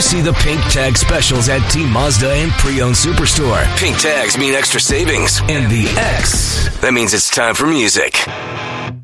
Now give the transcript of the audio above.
see the pink tag specials at Team Mazda and Pre-Owned Superstore. Pink tags mean extra savings. And the X, that means it's time for music.